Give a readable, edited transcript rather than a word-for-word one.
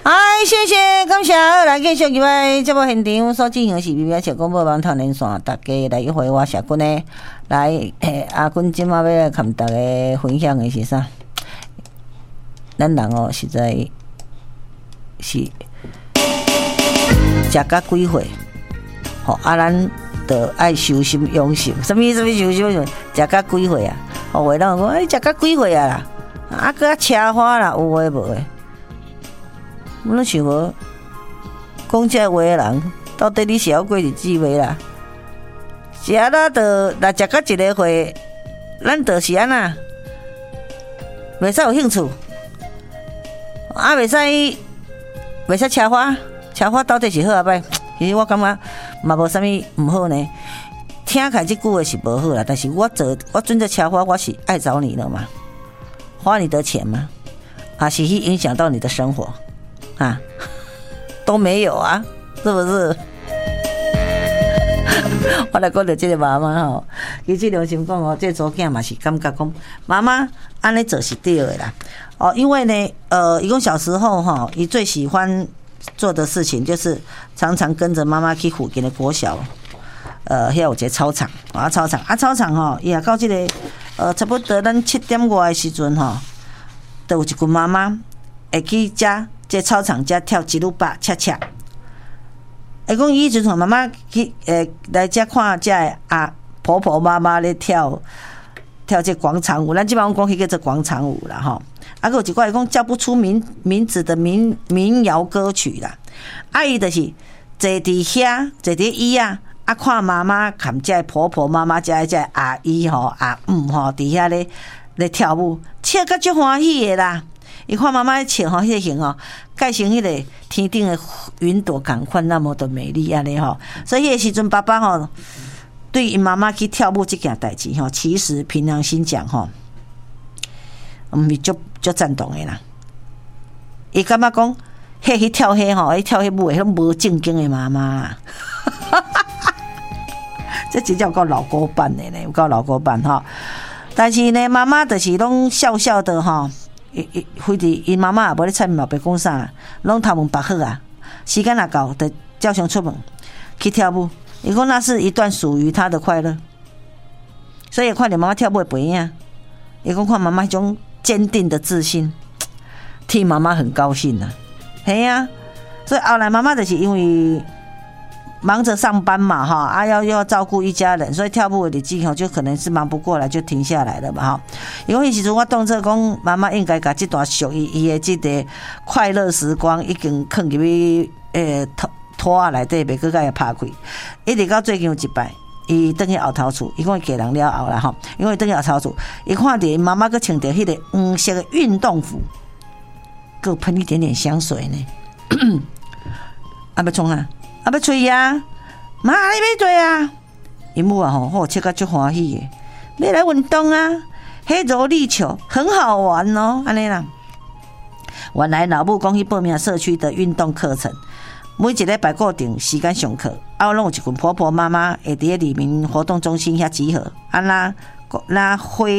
谢谢感谢，来继续入来节目现场所进行是微微小广播网团连线，大家来一回我小君呢，来阿君今仔要来跟大家分享的是啥？咱人哦，实在是食到几岁，吼咱着爱修心养性。什么修心养性？食到几岁啊？吼，有的人讲，食到几岁啊啦？啊，搁啊车花啦，有诶无诶？我拢想无，讲这话的人，到底你是要过日子袂啦？是啊，咱着若食到一个岁，咱着是安那，袂使有兴趣，啊，袂使车花，车花到底是好啊歹？其实我感觉嘛无啥物毋好呢。听起来这句话是无好啦，但是我准这车花，我是爱找你了嘛，花你的钱嘛，啊，是去影响到你的生活。啊，都没有啊，是不是？我来讲到这个妈妈吼，其实良心讲哦，这祖囝嘛是感觉讲妈妈安尼做是对的啦。哦，因为呢，伊讲小时候哈，伊最喜欢做的事情就是常常跟着妈妈去附近的国小，遐有一个操场啊，操场吼，伊也到这个差不多咱7点外的时阵吼，都有一群妈妈会去遮。这操场遮跳一路八恰恰，会讲以前和妈妈去来遮看遮婆婆妈妈咧跳这广场舞，咱即摆讲迄个做广场舞啦吼。啊，有一寡讲叫不出名字的民谣歌曲啦。啊，伊就是坐伫遐，坐伫椅啊，看妈妈含遮婆婆妈妈遮阿姨吼阿姆吼伫遐咧跳舞，跳甲足欢喜的啦。伊看妈妈穿吼，迄个型吼，盖成迄个天顶的云朵同款，那么的美丽安尼吼。所以迄个时阵，爸爸吼对伊妈妈去跳舞这件代志吼，其实凭良心讲吼，毋是足赞同的啦。伊感觉讲，去跳迄吼，跳迄舞的拢无正经的妈妈。这真叫够老古板的呢，有够老古板吼。但是呢，妈妈就是拢笑笑的吼。非得因妈妈也无咧睬嘛，别讲啥，拢头毛白好啊。时间若到，就照常出门去跳舞。伊讲那是一段属于他的快乐，所以看到妈妈跳舞的背影，伊讲看妈妈迄种坚定的自信，替妈妈很高兴呐。嘿啊，所以后来妈妈就是因为忙着上班嘛哈，啊要照顾一家人，所以跳舞的日子吼就可能是忙不过来，就停下来了嘛哈。因为迄时阵我当作讲妈妈应该把这段属于伊的这个快乐时光已经藏入去拖啊内底，袂搁甲伊拍开。一直到最近有一摆，伊转去后头厝，伊讲嫁人了后啦吼，因为转去后头厝，伊看到妈妈搁穿着迄个黄色的运动服，搁喷一点点香水呢。啊要创啊！啊，要吹啊！妈，你要做啊？因母啊吼，切甲足欢喜的，要来运动啊！迄柔力球很好玩哦，安尼啦。原来老母讲去报名社区的运动课程，每一礼拜固定时间上课，啊，拢有一群婆婆妈妈会伫咧里民活动中心遐集合，啊那花。